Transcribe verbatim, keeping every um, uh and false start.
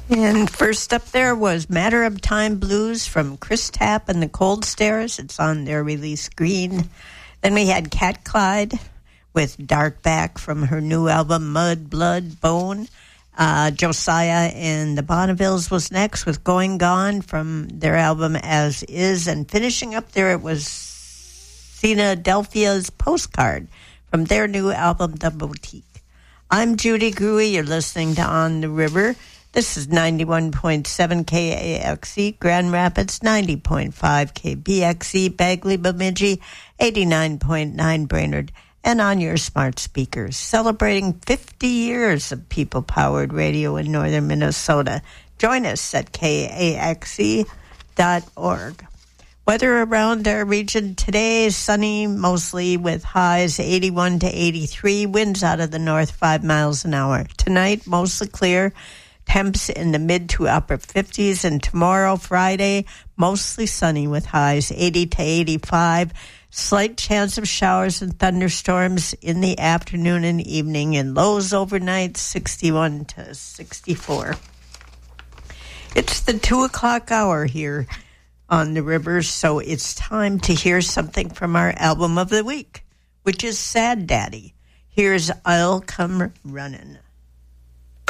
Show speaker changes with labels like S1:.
S1: And first up there was Matter of Time Blues from Chris Tapp and the Cold Stares. It's on their release Green. Then we had Cat Clyde with Darkback from her new album Mud, Blood, Bone. Uh, Josiah and the Bonnevilles was next with Going Gone from their album As Is. And finishing up there, it was Philadelphia's Postcard from their new album The Boutique. I'm Judy Gruey. You're listening to On the River. This is ninety-one point seven K A X E, Grand Rapids, ninety point five K B X E, Bagley, Bemidji, eighty-nine point nine Brainerd, and on your smart speakers. Celebrating fifty years of people-powered radio in northern Minnesota. Join us at K A X E dot org. Weather around our region today, sunny, mostly with highs eighty-one to eighty-three, winds out of the north five miles an hour. Tonight, mostly clear. Temps in the mid to upper fifties, and tomorrow, Friday, mostly sunny with highs eighty to eighty-five. Slight chance of showers and thunderstorms in the afternoon and evening, and lows overnight sixty-one to sixty-four. It's the two o'clock hour here on the river, so it's time to hear something from our album of the week, which is Sad Daddy. Here's I'll Come Runnin'.